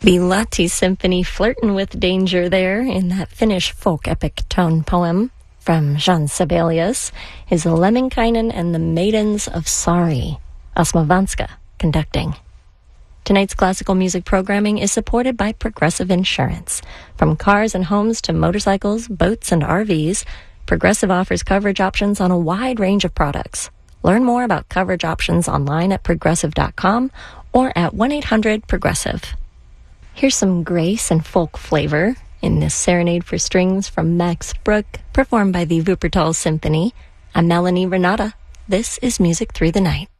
The Lahti Symphony flirting with danger there in that Finnish folk epic tone poem from Jean Sibelius is Lemminkainen and the Maidens of Sari, Asma Vanska conducting. Tonight's classical music programming is supported by Progressive Insurance. From cars and homes to motorcycles, boats, and RVs, Progressive offers coverage options on a wide range of products. Learn more about coverage options online at progressive.com or at 1-800-PROGRESSIVE. Here's some grace and folk flavor in this Serenade for Strings from Max Bruch, performed by the Wuppertal Symphony. I'm Melanie Renata. This is Music Through the Night.